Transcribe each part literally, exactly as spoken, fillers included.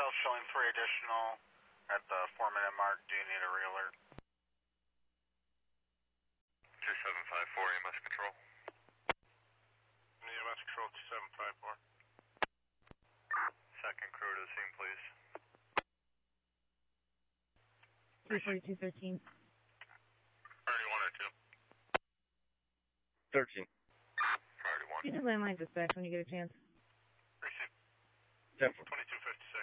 still showing three additional at the four minute mark. Do you need a re-alert? two seven five four, E M S Control. E M S Control two seven five four. Second crew to the scene, please. three forty-two thirteen. Priority one or two? thirteen. Priority one. You can landline dispatch when you get a chance. Receive. ten four. twenty-two fifty-six.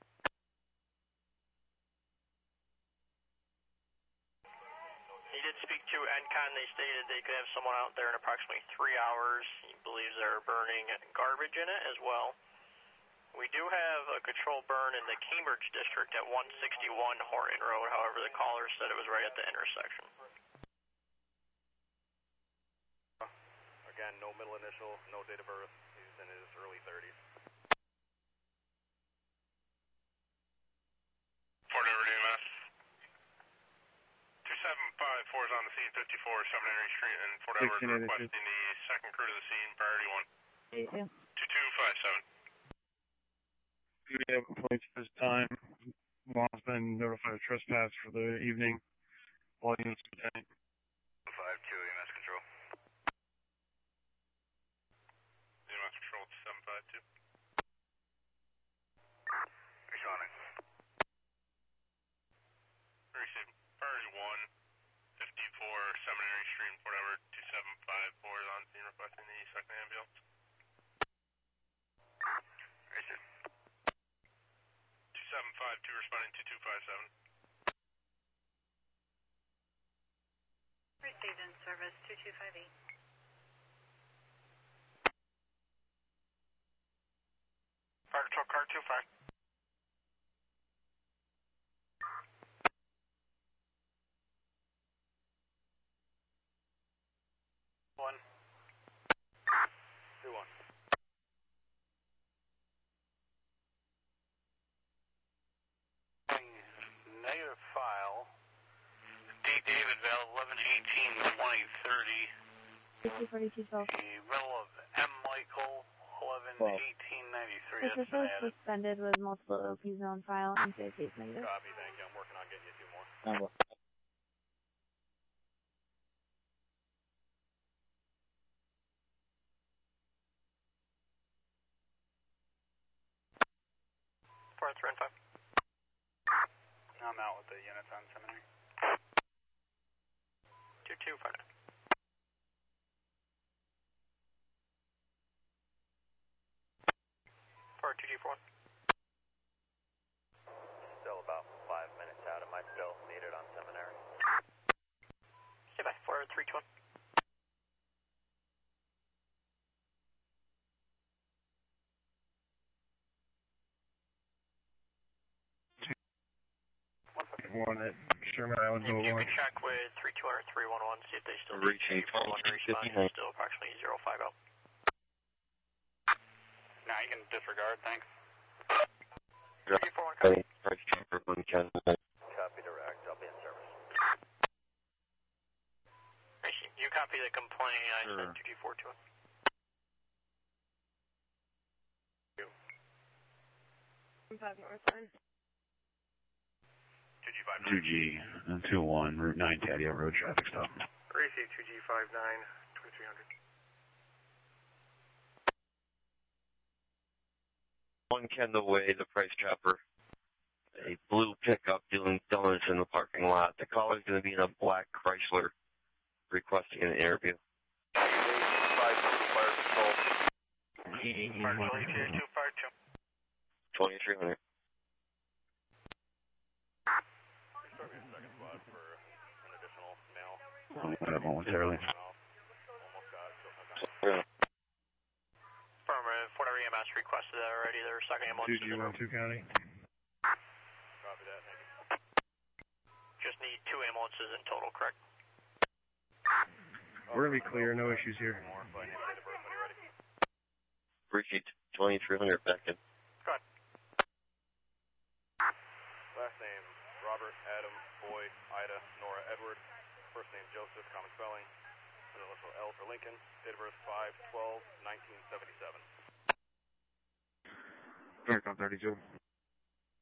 He did speak to N C O N. They stated they could have someone out there in approximately three hours. He believes they're burning garbage in it as well. We do have a controlled burn in the Cambridge district at one sixty-one Horton Road. However, the caller said it was right at the intersection. Again, no middle initial, no date of birth. He's in his early thirties. Fort Edward E M S. two seven five four is on the scene, fifty-four Seminary Street in Fort Edward, requesting the second crew to the scene, priority one. Yeah. two two five seven. We have complaints at this time. Law's been notified of trespass for the evening. All units contained. five two, E M S Control. E M S Control two seven five two. Responding. Receive. Priority one, fifty-four Seminary Street in Fort Edward, two seven five four is on scene, requesting the second ambulance. Receive. two seven five two responding two two five seven. Received in service two two five eight. Fire Patrol car two five. One. two one. Negative file. D. Davidville, eleven eighteen twenty thirty. two forty-two twelve. The middle of M. Michael, eleven eighteen ninety-three. This is That's been added. suspended with multiple O Ps on file and safe case negative. Copy, thank you. I'm working on getting you two more. Number. four three and five. I'm out with the units on Seminary. two two five nine. four two G four. Still about five minutes out. Am I still needed on Seminary? Stay by. four three two one. One at Sherman Island, You, you one. can check with three two zero or three one one, see if they still need Reaching to for one response. It's still approximately zero five zero. Nah, you can disregard, thanks. three four one, copy. Price Chopper, one Ken. Copy direct. I'll be in service. You copy the complaint. I Sure. said two G four two one. five north line. two G five nine. two G, two one, Route nine, Tadia Road traffic stop. Receive two G five nine, twenty-three hundred. One Ken away, the Price Chopper. A blue pickup doing donuts in the parking lot. The caller's going to be in a black Chrysler requesting an interview. Fire Patrol. Fire Patrol, two fire two. twenty-three hundred. Start me a second squad for an additional mail. Oh, momentarily. Almost got it. Still some time. Affirmative. Fort Edward E M S requested that already. Their second ambulance two is G in one, two county. Copy that. Thank you. Just need two ambulances in total, correct? We're going to be clear, no issues here. More, but I need date of birth when you're ready. Appreciate twenty-three hundred back in. Go ahead. Last name, Robert, Adam, Boyd, Ida, Nora, Edward. First name, Joseph, common spelling. Middle initial L for Lincoln. Date of birth, five twelve nineteen seventy-seven. Vericom thirty-two.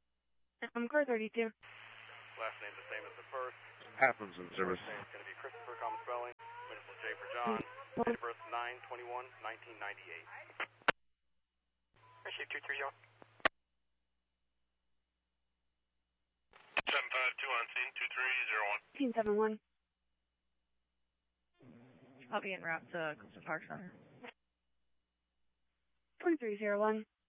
I'm car thirty-two. Last name's the same as the first. Happens in service. First name's going to be Christopher, common spelling. Initial J for John. Date of birth nine twenty-one nineteen ninety-eight. Receive two three zero. seven five two on scene, two three zero one. Team seven one. I'll be en route to Clifton Park Center. twenty-three zero one.